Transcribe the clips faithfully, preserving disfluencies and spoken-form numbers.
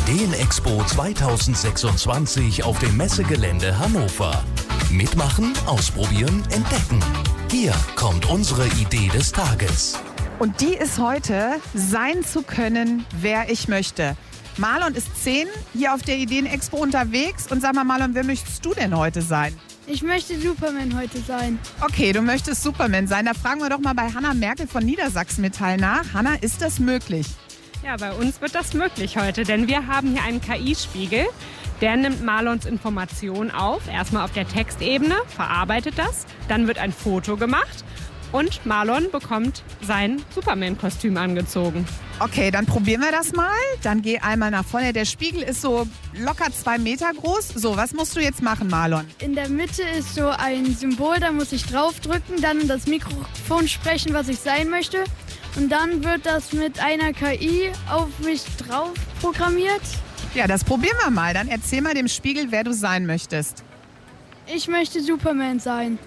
Ideenexpo zweitausendsechsundzwanzig auf dem Messegelände Hannover. Mitmachen, ausprobieren, entdecken. Hier kommt unsere Idee des Tages. Und die ist heute, sein zu können, wer ich möchte. Marlon ist zehn, hier auf der Ideenexpo unterwegs. Und sag mal, Marlon, wer möchtest du denn heute sein? Ich möchte Superman heute sein. Okay, du möchtest Superman sein. Da fragen wir doch mal bei Hanna Merkel von Niedersachsen-Metall nach. Hanna, ist das möglich? Ja, bei uns wird das möglich heute, denn wir haben hier einen K I-Spiegel. Der nimmt Marlons Informationen auf, erstmal auf der Textebene, verarbeitet das, dann wird ein Foto gemacht und Marlon bekommt sein Superman-Kostüm angezogen. Okay, dann probieren wir das mal. Dann geh einmal nach vorne. Der Spiegel ist so locker zwei Meter groß. So, was musst du jetzt machen, Marlon? In der Mitte ist so ein Symbol, da muss ich draufdrücken, dann in das Mikrofon sprechen, was ich sein möchte. Und dann wird das mit einer K I auf mich drauf programmiert. Ja, das probieren wir mal. Dann erzähl mal dem Spiegel, wer du sein möchtest. Ich möchte Superman sein.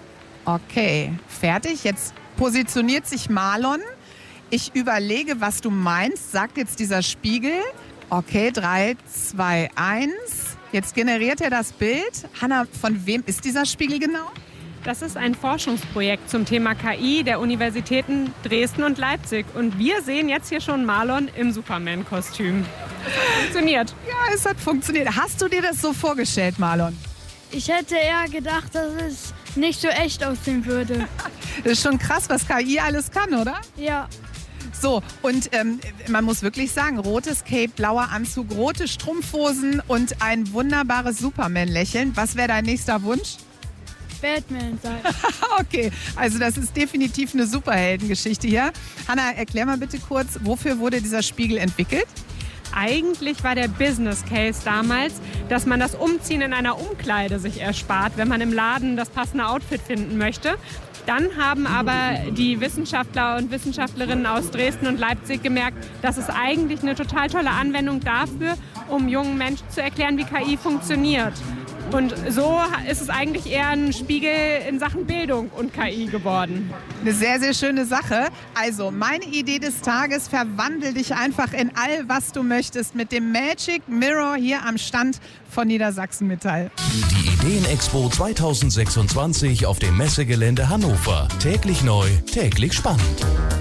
Okay, fertig. Jetzt positioniert sich Marlon. Ich überlege, was du meinst, sagt jetzt dieser Spiegel. Okay, drei, zwei, eins. Jetzt generiert er das Bild. Hanna, von wem ist dieser Spiegel genau? Das ist ein Forschungsprojekt zum Thema K I der Universitäten Dresden und Leipzig. Und wir sehen jetzt hier schon Marlon im Superman-Kostüm. Es hat funktioniert. Ja, es hat funktioniert. Hast du dir das so vorgestellt, Marlon? Ich hätte eher gedacht, dass es nicht so echt aussehen würde. Das ist schon krass, was K I alles kann, oder? Ja. So, und ähm, man muss wirklich sagen, rotes Cape, blauer Anzug, rote Strumpfhosen und ein wunderbares Superman-Lächeln. Was wäre dein nächster Wunsch? Batman sein. Okay, also das ist definitiv eine Superheldengeschichte hier. Hanna, erklär mal bitte kurz, wofür wurde dieser Spiegel entwickelt? Eigentlich war der Business Case damals, dass man das Umziehen in einer Umkleide sich erspart, wenn man im Laden das passende Outfit finden möchte. Dann haben aber die Wissenschaftler und Wissenschaftlerinnen aus Dresden und Leipzig gemerkt, das ist eigentlich eine total tolle Anwendung dafür, um jungen Menschen zu erklären, wie K I funktioniert. Und so ist es eigentlich eher ein Spiegel in Sachen Bildung und K I geworden. Eine sehr, sehr schöne Sache. Also, meine Idee des Tages, verwandel dich einfach in all, was du möchtest mit dem Magic Mirror hier am Stand von Niedersachsen-Metall. Die Ideenexpo zweitausendsechsundzwanzig auf dem Messegelände Hannover. Täglich neu, täglich spannend.